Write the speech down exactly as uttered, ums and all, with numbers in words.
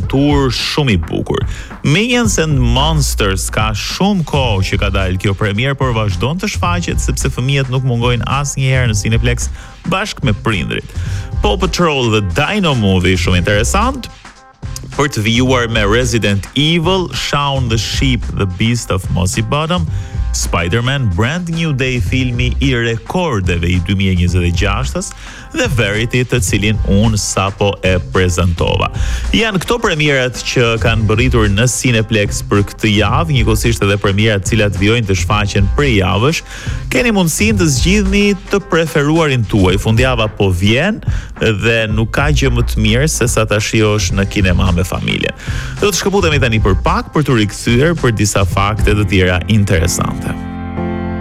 aventurë shumë i bukur. Minions and Monsters ka shumë kohë që ka dalë kjo premier, por vazhdon të shfaqet sepse fëmijët nuk mungojnë asnjëherë në Cineplex bashkë me prindrit. Paw Patrol The Dino Movie shumë interesant. Për të vijuar me Resident Evil, Shaun the Sheep, The Beast of Mossy Bottom, Spider-Man Brand New Day, filmi i rekordeve i dy mijë e njëzet e gjashtës, dhe Verity, të cilin unë sapo e prezentova. Janë këto premierat që kanë bërritur në Cineplex për këtë javë, njëkohësisht edhe premierat të cilat vijojnë të shfaqen prej javësh. Keni mundësinë të zgjidhni të preferuarin tuaj. Fundjava po vjen dhe nuk ka gjë më të mirë se sa ta shijosh në kinema me familjen. Do të shkëputemi tani për pak për të rikthyer për disa fakte të tjera interesante.